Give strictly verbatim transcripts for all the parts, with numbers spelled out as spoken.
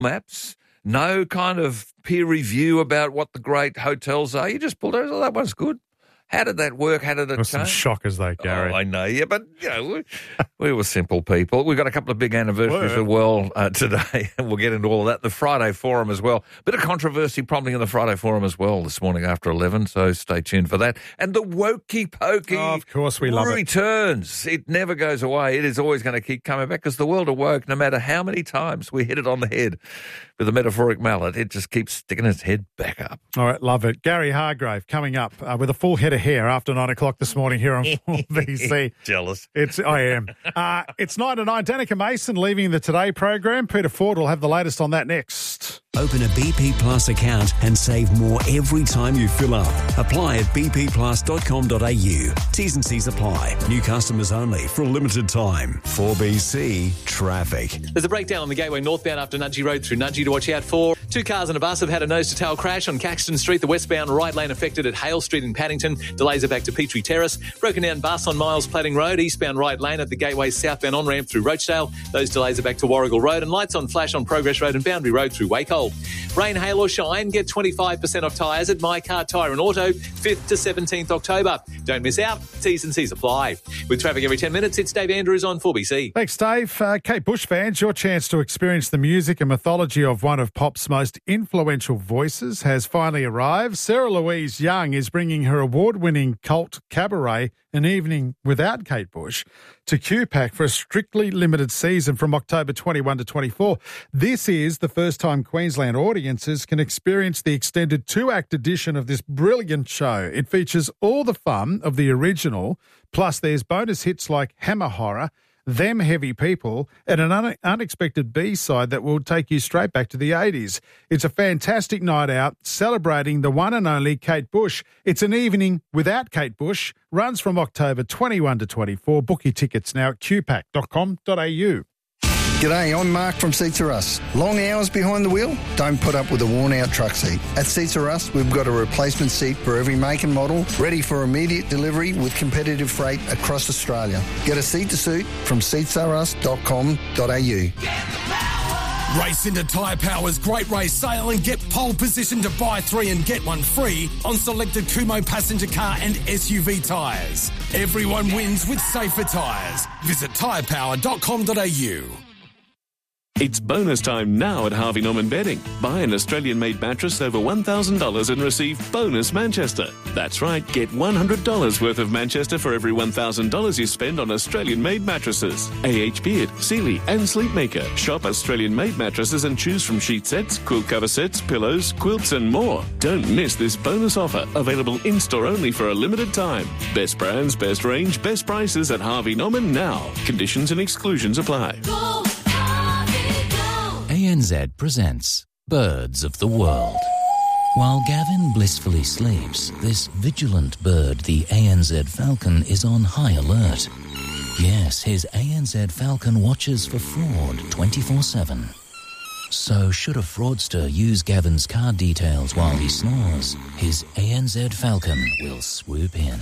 maps, no kind of peer review about what the great hotels are. You just pulled over, oh, that one's good. How did that work? How did it There were some change? shockers though, Gary. Oh, I know, yeah, but you know, we, we were simple people. We've got a couple of big anniversaries as well uh, today, and we'll get into all of that. The Friday Forum as well. Bit of controversy probably in the Friday Forum as well this morning after eleven, so stay tuned for that. And the Wokey Pokey Oh, of course we love it. returns. It never goes away. It is always going to keep coming back because the world of woke, no matter how many times we hit it on the head with a metaphoric mallet, it just keeps sticking its head back up. All right, love it. Gary Hargrave coming up uh, with a full head of hair after nine o'clock this morning here on four B C. Jealous. It's I am. Uh, it's nine to nine. Danica Mason leaving the Today program. Peter Ford will have the latest on that next. Open a B P Plus account and save more every time you fill up. Apply at b p plus dot com dot a u. T's and C's apply. New customers only for a limited time. four B C Traffic. There's a breakdown on the Gateway northbound after Nudgee Road through Nudgee to watch out for. Two cars and a bus have had a nose-to-tail crash on Caxton Street. The westbound right lane affected at Hale Street in Paddington. Delays are back to Petrie Terrace. Broken down bus on Miles Plating Road. Eastbound right lane at the Gateway southbound on-ramp through Rochdale. Those delays are back to Warrigal Road. And lights on flash on Progress Road and Boundary Road through Wacol. Rain, hail or shine, get twenty-five percent off tyres at My Car Tyre and Auto, fifth to seventeenth October. Don't miss out. T's and C's apply. With traffic every ten minutes, it's Dave Andrews on four B C. Thanks, Dave. Uh, Kate Bush fans, your chance to experience the music and mythology of one of pop's most influential voices has finally arrived. Sarah Louise Young is bringing her award-winning cult cabaret, An Evening Without Kate Bush, to Q PAC for a strictly limited season from October twenty-first to twenty-fourth. This is the first time Queensland audiences can experience the extended two-act edition of this brilliant show. It features all the fun of the original, plus there's bonus hits like Hammer Horror, Them Heavy People, and an un- unexpected B-side that will take you straight back to the eighties. It's a fantastic night out celebrating the one and only Kate Bush. It's An Evening Without Kate Bush. Runs from October twenty-first to twenty-fourth. Book your tickets now at q pac dot com dot a u. G'day, I'm Mark from Seats R Us. Long hours behind the wheel? Don't put up with a worn-out truck seat. At Seats R Us, we've got a replacement seat for every make and model, ready for immediate delivery with competitive freight across Australia. Get a seat to suit from seats r us dot com dot a u. Race into Tyre Power's Great Race Sale and get pole position to buy three and get one free on selected Kumho passenger car and S U V tyres. Everyone wins with safer tyres. Visit tyre power dot com dot a u. It's bonus time now at Harvey Norman Bedding. Buy an Australian-made mattress over one thousand dollars and receive bonus Manchester. That's right, get one hundred dollars worth of Manchester for every one thousand dollars you spend on Australian-made mattresses. A H Beard, Sealy and Sleepmaker. Shop Australian-made mattresses and choose from sheet sets, quilt cover sets, pillows, quilts and more. Don't miss this bonus offer, available in-store only for a limited time. Best brands, best range, best prices at Harvey Norman now. Conditions and exclusions apply. Go, Harvey, go. A N Z presents Birds of the World. While Gavin blissfully sleeps, this vigilant bird, the A N Z falcon, is on high alert. Yes, his A N Z falcon watches for fraud twenty-four seven. So should a fraudster use Gavin's card details while he snores, his A N Z falcon will swoop in.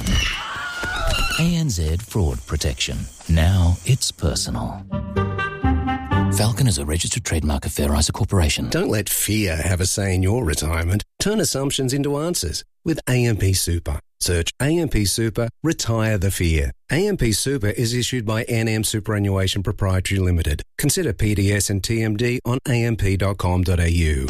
A N Z Fraud Protection. Now it's personal. Falcon is a registered trademark of Fair Isa Corporation. Don't let fear have a say in your retirement. Turn assumptions into answers with A M P Super. Search A M P Super, retire the fear. A M P Super is issued by N M Superannuation Proprietary Limited. Consider P D S and T M D on a m p dot com dot a u.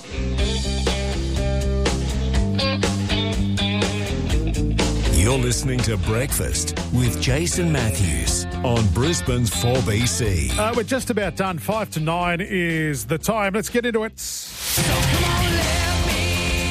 You're listening to Breakfast with Jason Matthews on Brisbane's four B C. Uh, we're just about done. Five to nine is the time. Let's get into it. So come on, let me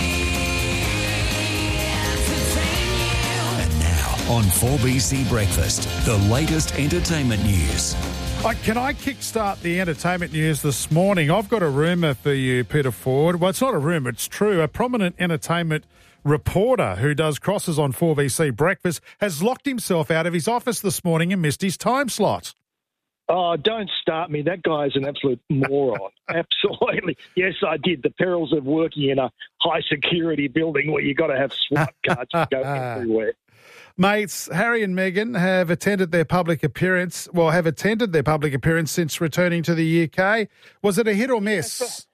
entertain you. And now on four B C Breakfast, the latest entertainment news. Uh, can I kickstart the entertainment news this morning? I've got a rumour for you, Peter Ford. Well, it's not a rumour, it's true. A prominent entertainment reporter who does crosses on four B C Breakfast has locked himself out of his office this morning and missed his time slot. Oh, don't start me. That guy is an absolute moron. Absolutely. Yes, I did. The perils of working in a high-security building where you've got to have SWAT cards to go everywhere. Mates, Harry and Meghan have attended their public appearance, well, have attended their public appearance since returning to the U K. Was it a hit or miss?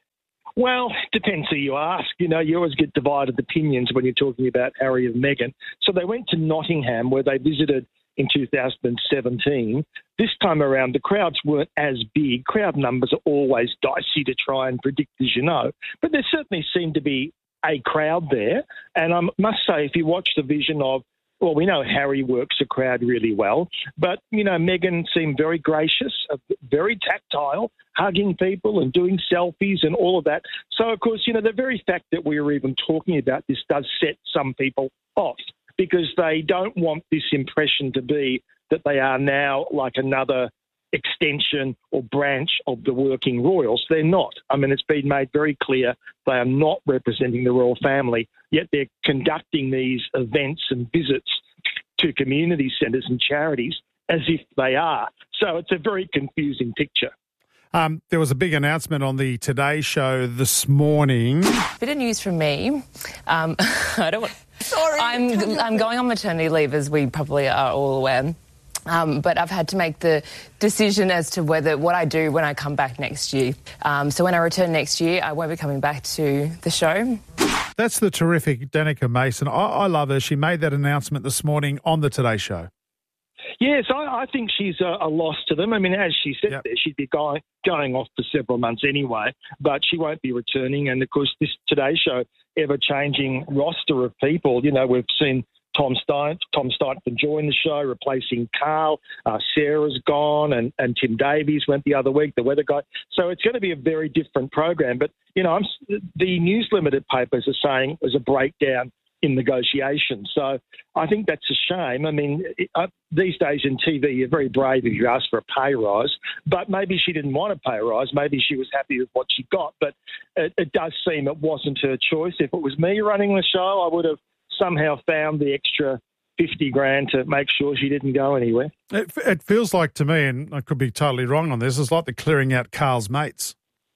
Well, depends who you ask. You know, you always get divided opinions when you're talking about Harry and Meghan. So they went to Nottingham, where they visited in two thousand seventeen. This time around, the crowds weren't as big. Crowd numbers are always dicey to try and predict, as you know. But there certainly seemed to be a crowd there. And I must say, if you watch the vision of, well, we know Harry works a crowd really well, but, you know, Meghan seemed very gracious, uh, very tactile, hugging people and doing selfies and all of that. So, of course, you know, the very fact that we are even talking about this does set some people off, because they don't want this impression to be that they are now like another extension or branch of the working royals. They're not. I mean, it's been made very clear they are not representing the royal family, yet they're conducting these events and visits to community centres and charities as if they are. So it's a very confusing picture. Um, there was a big announcement on the Today Show this morning. Bit of news from me. Um, I don't want... Sorry. I'm, I'm going on maternity leave, as we probably are all aware. Um, but I've had to make the decision as to whether what I do when I come back next year. Um, so when I return next year, I won't be coming back to the show. That's the terrific Danica Mason. I, I love her. She made that announcement this morning on the Today Show. Yes, I, I think she's a, a loss to them. I mean, as she said Yep. there, she'd be going, going off for several months anyway, but she won't be returning. And, of course, this Today Show, ever-changing roster of people. You know, we've seen Tom Stein, Tom Steinman joined the show, replacing Carl. Uh, Sarah's gone, and, and Tim Davies went the other week, the weather guy. So it's going to be a very different program. But, you know, I'm, the News Limited papers are saying there's a breakdown in negotiations. So I think that's a shame. I mean, it, uh, these days in T V, you're very brave if you ask for a pay rise, but maybe she didn't want a pay rise. Maybe she was happy with what she got, but it, it does seem it wasn't her choice. If it was me running the show, I would have somehow found the extra fifty grand to make sure she didn't go anywhere. It, it feels like to me, and I could be totally wrong on this, it's like the clearing out Carl's mates.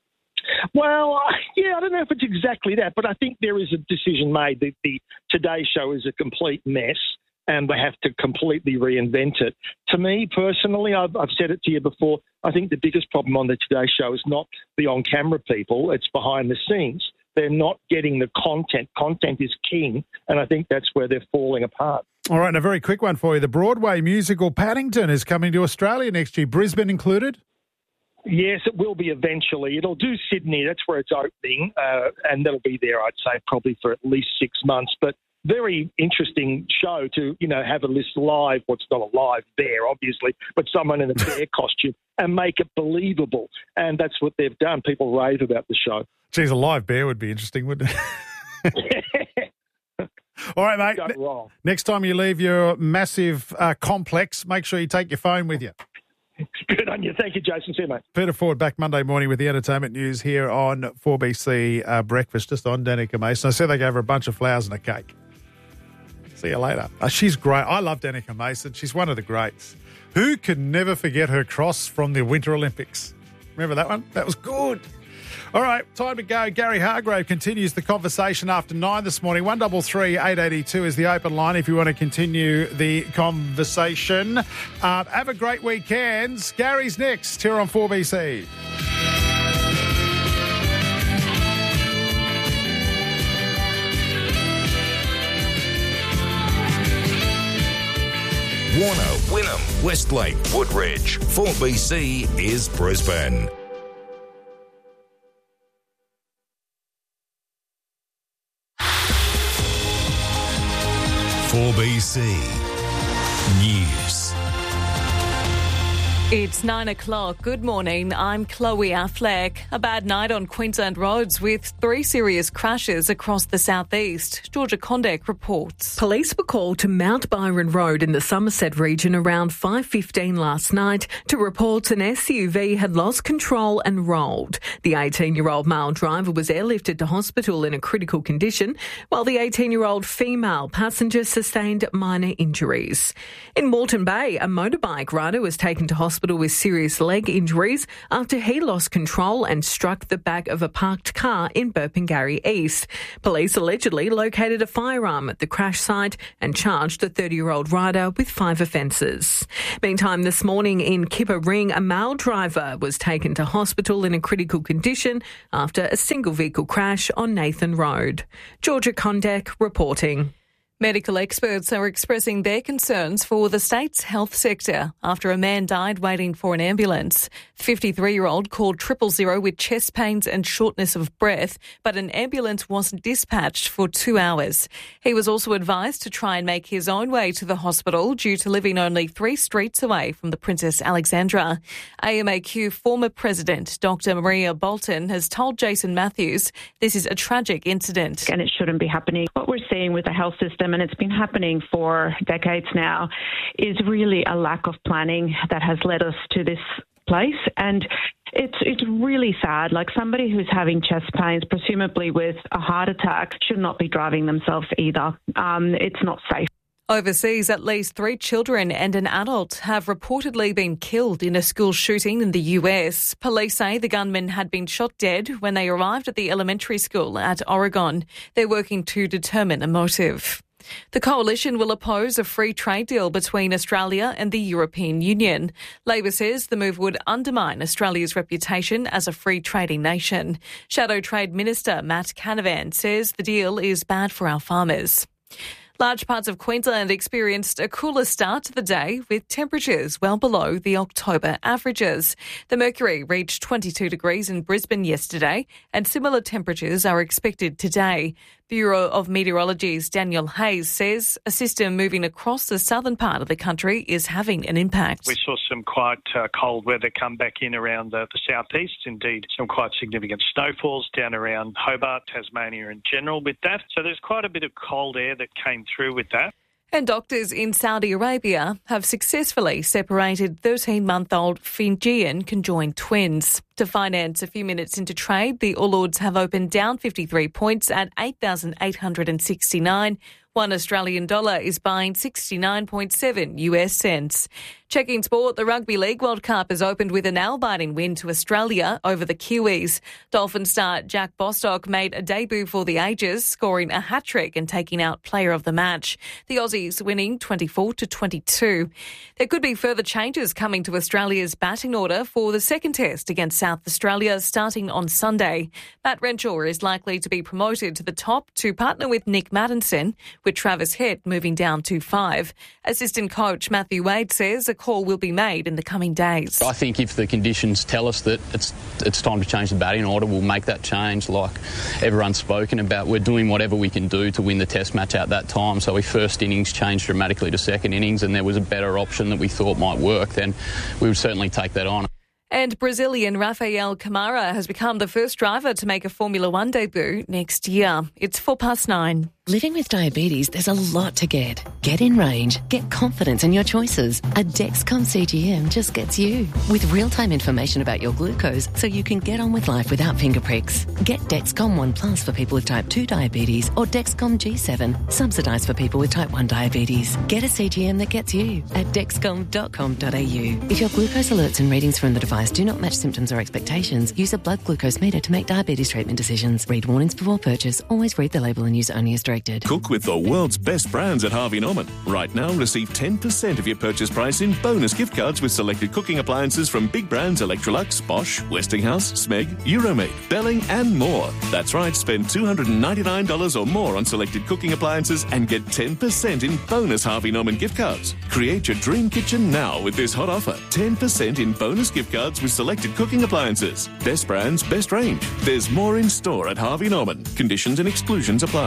Well, yeah, I don't know if it's exactly that, but I think there is a decision made that the Today Show is a complete mess and they have to completely reinvent it. To me, personally, I've, I've said it to you before, I think the biggest problem on the Today Show is not the on-camera people, it's behind the scenes. They're not getting the content. Content is king, and I think that's where they're falling apart. All right, and a very quick one for you. The Broadway musical Paddington is coming to Australia next year, Brisbane included? Yes, it will be eventually. It'll do Sydney. That's where it's opening, uh, and that'll be there, I'd say, probably for at least six months. But very interesting show to, you know, have a list live. Well, it's not a live bear, obviously, but someone in a bear costume and make it believable. And that's what they've done. People rave about the show. Geez, a live bear would be interesting, wouldn't it? All right, mate. Got it wrong. Next time you leave your massive uh, complex, make sure you take your phone with you. Good on you. Thank you, Jason. See you, mate. Peter Ford back Monday morning with the entertainment news here on four B C uh, Breakfast, just on Danica Mason. I said they gave her a bunch of flowers and a cake. See you later. Uh, she's great. I love Danica Mason. She's one of the greats. Who can never forget her cross from the Winter Olympics? Remember that one? That was good. All right, time to go. Gary Hargrave continues the conversation after nine this morning. one double three eight eight two is the open line if you want to continue the conversation. Uh, have a great weekend. Gary's next here on four B C. Warner, Wynnum, Westlake, Woodridge. four B C is Brisbane. four B C News. It's nine o'clock. Good morning. I'm Chloe Affleck. A bad night on Queensland roads with three serious crashes across the southeast. Georgia Condek reports. Police were called to Mount Byron Road in the Somerset region around five fifteen last night to report an S U V had lost control and rolled. The eighteen-year-old male driver was airlifted to hospital in a critical condition, while the eighteen-year-old female passenger sustained minor injuries. In Moreton Bay, a motorbike rider was taken to hospital hospital with serious leg injuries after he lost control and struck the back of a parked car in Burpengary East. Police allegedly located a firearm at the crash site and charged the thirty-year-old rider with five offences. Meantime, this morning in Kippa Ring, a male driver was taken to hospital in a critical condition after a single vehicle crash on Nathan Road. Georgia Kondek reporting. Medical experts are expressing their concerns for the state's health sector after a man died waiting for an ambulance. The fifty-three-year-old called triple zero with chest pains and shortness of breath, but an ambulance wasn't dispatched for two hours. He was also advised to try and make his own way to the hospital due to living only three streets away from the Princess Alexandra. A M A Q former president Doctor Maria Bolton has told Jason Matthews this is a tragic incident. And it shouldn't be happening. What we're seeing with the health system, and it's been happening for decades now, is really a lack of planning that has led us to this place. And it's it's really sad. Like, somebody who's having chest pains, presumably with a heart attack, should not be driving themselves either. Um, it's not safe. Overseas, at least three children and an adult have reportedly been killed in a school shooting in the U S. Police say the gunman had been shot dead when they arrived at the elementary school at Oregon. They're working to determine a motive. The Coalition will oppose a free trade deal between Australia and the European Union. Labor says the move would undermine Australia's reputation as a free trading nation. Shadow Trade Minister Matt Canavan says the deal is bad for our farmers. Large parts of Queensland experienced a cooler start to the day with temperatures well below the October averages. The mercury reached twenty-two degrees in Brisbane yesterday, and similar temperatures are expected today. Bureau of Meteorology's Daniel Hayes says a system moving across the southern part of the country is having an impact. We saw some quite uh, cold weather come back in around the, the southeast, indeed some quite significant snowfalls down around Hobart, Tasmania in general with that. So there's quite a bit of cold air that came through with that. And doctors in Saudi Arabia have successfully separated thirteen-month-old Fijian conjoined twins. To finance a few minutes into trade, the All Ords have opened down fifty-three points at eight thousand eight hundred sixty-nine. One Australian dollar is buying sixty-nine point seven U S cents. Checking sport, the Rugby League World Cup has opened with a nail-biting win to Australia over the Kiwis. Dolphin star Jack Bostock made a debut for the ages, scoring a hat-trick and taking out player of the match. The Aussies winning twenty-four to twenty-two. There could be further changes coming to Australia's batting order for the second test against South Australia starting on Sunday. Matt Renshaw is likely to be promoted to the top to partner with Nick Maddinson, with Travis Head moving down to five. Assistant coach Matthew Wade says a call will be made in the coming days. I think if the conditions tell us that it's it's time to change the batting order, we'll make that change like everyone's spoken about. We're doing whatever we can do to win the test match at that time. So if first innings changed dramatically to second innings and there was a better option that we thought might work, then we would certainly take that on. And Brazilian Rafael Camara has become the first driver to make a Formula One debut next year. It's four past nine. Living with diabetes, there's a lot to get. Get in range. Get confidence in your choices. A Dexcom C G M just gets you. With real-time information about your glucose so you can get on with life without finger pricks. Get Dexcom One Plus for people with type two diabetes or Dexcom G seven, subsidised for people with type one diabetes. Get a C G M that gets you at dexcom dot com dot a u. If your glucose alerts and readings from the device do not match symptoms or expectations, use a blood glucose meter to make diabetes treatment decisions. Read warnings before purchase. Always read the label and use only as directed. Cook with the world's best brands at Harvey Norman. Right now, receive ten percent of your purchase price in bonus gift cards with selected cooking appliances from big brands Electrolux, Bosch, Westinghouse, Smeg, Euromate, Belling and more. That's right, spend two hundred ninety-nine dollars or more on selected cooking appliances and get ten percent in bonus Harvey Norman gift cards. Create your dream kitchen now with this hot offer. ten percent in bonus gift cards with selected cooking appliances. Best brands, best range. There's more in store at Harvey Norman. Conditions and exclusions apply.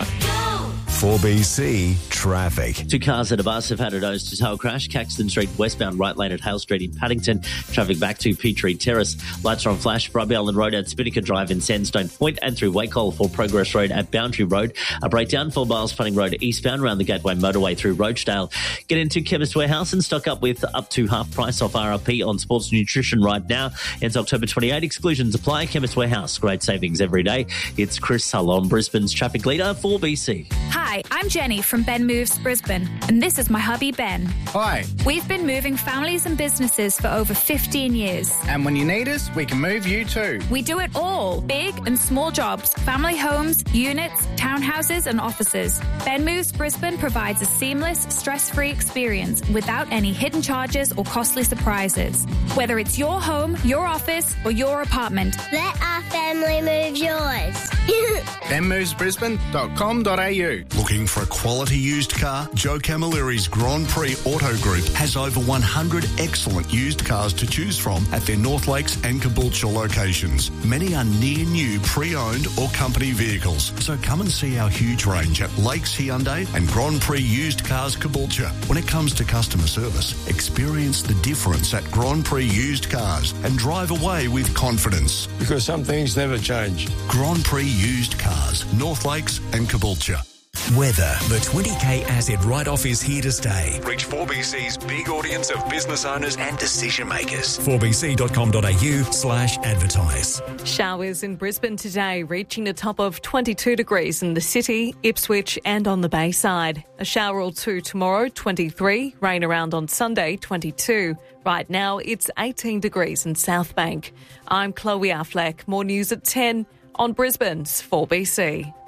four B C traffic. Two cars and a bus have had a nose-to-tail crash. Caxton Street westbound, right lane at Hale Street in Paddington. Traffic back to Petrie Terrace. Lights are on flash. Bribie Island Road at Spinnaker Drive in Sandstone Point and through Wacol for Progress Road at Boundary Road. A breakdown for Miles Punning Road eastbound around the Gateway Motorway through Roachdale. Get into Chemist Warehouse and stock up with up to half price off R R P on sports nutrition right now. It's October twenty-eighth. Exclusions apply. Chemist Warehouse. Great savings every day. It's Chris Salon, Brisbane's traffic leader, four B C. Hi. Hi, I'm Jenny from Ben Moves Brisbane, and this is my hubby Ben. Hi. We've been moving families and businesses for over fifteen years. And when you need us, we can move you too. We do it all, big and small jobs, family homes, units, townhouses and offices. Ben Moves Brisbane provides a seamless, stress-free experience without any hidden charges or costly surprises. Whether it's your home, your office or your apartment, let our family move yours. ben moves brisbane dot com dot a u. Looking for a quality used car? Joe Camilleri's Grand Prix Auto Group has over one hundred excellent used cars to choose from at their North Lakes and Caboolture locations. Many are near new pre-owned or company vehicles. So come and see our huge range at Lakes Hyundai and Grand Prix Used Cars Caboolture. When it comes to customer service, experience the difference at Grand Prix Used Cars and drive away with confidence. Because some things never change. Grand Prix Used Cars, North Lakes and Caboolture. Weather. The twenty K asset write-off is here to stay. Reach four B C's big audience of business owners and decision makers. four b c dot com dot a u slash advertise. Showers in Brisbane today, reaching a top of twenty-two degrees in the city, Ipswich and on the Bayside. A shower or two tomorrow, twenty-three. Rain around on Sunday, twenty-two. Right now, it's eighteen degrees in South Bank. I'm Chloe Affleck. More news at ten on Brisbane's four B C.